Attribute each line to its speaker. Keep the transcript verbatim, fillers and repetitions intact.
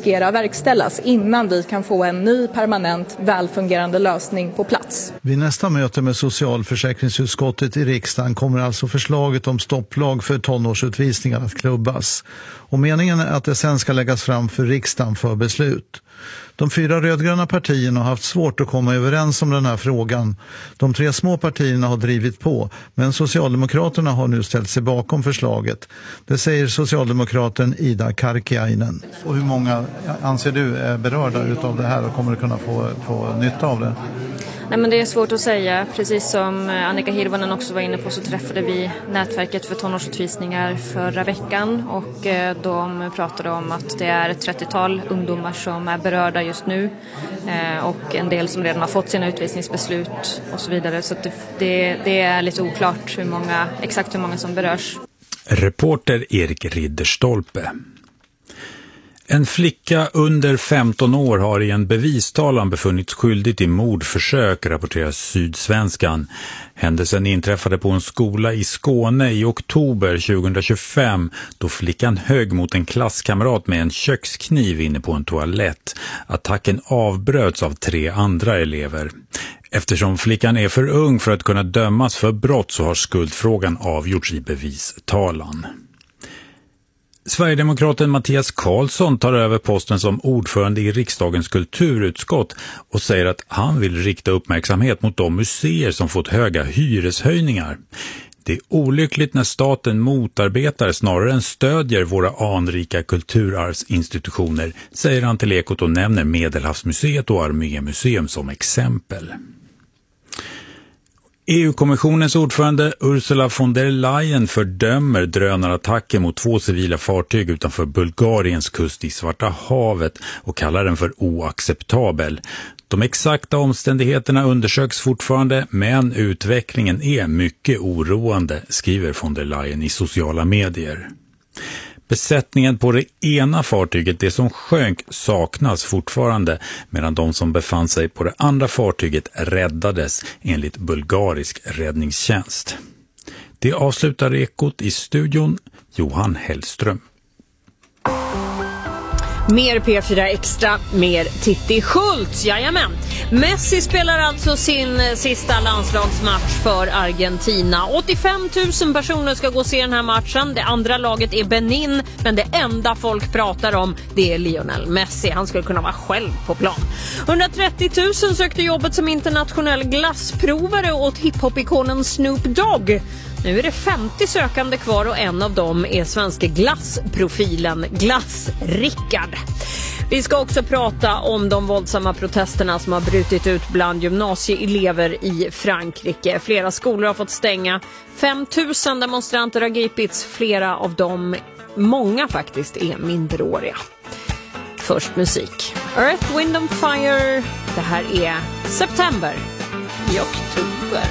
Speaker 1: riskera att verkställas innan vi kan få en ny permanent välfungerande lösning på plats.
Speaker 2: Vid nästa möte med socialförsäkringsutskottet i riksdagen kommer alltså förslaget om stopplag för tonårsutvisningar att klubbas. Och meningen är att det sen ska läggas fram för riksdagen för beslut. De fyra rödgröna partierna har haft svårt att komma överens om den här frågan. De tre små partierna har drivit på, men Socialdemokraterna har nu ställt sig bakom förslaget. Det säger socialdemokraten Ida Karkiainen. Och hur många anser du är berörda utav det här och kommer att kunna få, få nytta av det?
Speaker 3: Nej, men det är svårt att säga. Precis som Annika Hirvonen också var inne på så träffade vi nätverket för tonårsutvisningar förra veckan och de pratade om att det är ett trettiotal ungdomar som är berörda just nu och en del som redan har fått sina utvisningsbeslut och så vidare. Så det, det, det är lite oklart hur många, exakt hur många som berörs.
Speaker 4: Reporter Erik Ridderstolpe. En flicka under femton år har i en bevistalan befunnits skyldig till mordförsök, rapporterar Sydsvenskan. Händelsen inträffade på en skola i Skåne i oktober tjugohundratjugofem då flickan högg mot en klasskamrat med en kökskniv inne på en toalett. Attacken avbröts av tre andra elever. Eftersom flickan är för ung för att kunna dömas för brott så har skuldfrågan avgjorts i bevistalan. Sverigedemokraten Mattias Karlsson tar över posten som ordförande i riksdagens kulturutskott och säger att han vill rikta uppmärksamhet mot de museer som fått höga hyreshöjningar. Det är olyckligt när staten motarbetar snarare än stödjer våra anrika kulturarvsinstitutioner, säger han till Ekot och nämner Medelhavsmuseet och Armémuseum som exempel. E U-kommissionens ordförande Ursula von der Leyen fördömer drönarattacker mot två civila fartyg utanför Bulgariens kust i Svarta havet och kallar den för oacceptabel. De exakta omständigheterna undersöks fortfarande, men utvecklingen är mycket oroande, skriver von der Leyen i sociala medier. Besättningen på det ena fartyget, det som sjönk, saknas fortfarande medan de som befann sig på det andra fartyget räddades enligt bulgarisk räddningstjänst. Det avslutar Ekot i studion, Johan Hellström.
Speaker 5: Mer P fyra Extra, mer Titti Schultz, jajamän. Messi spelar alltså sin sista landslagsmatch för Argentina. åttiofem tusen personer ska gå och se den här matchen. Det andra laget är Benin, men det enda folk pratar om det är Lionel Messi. Han skulle kunna vara själv på plan. hundratrettio tusen sökte jobbet som internationell glassprovare åt hiphop-ikonen Snoop Dogg. Nu är det femtio sökande kvar och en av dem är svenska glassprofilen Glass-Rickard. Vi ska också prata om de våldsamma protesterna som har brutit ut bland gymnasieelever i Frankrike. Flera skolor har fått stänga. fem tusen demonstranter har gripits. Flera av dem, många faktiskt, är minderåriga. Först musik. Earth, Wind and Fire. Det här är September i oktober.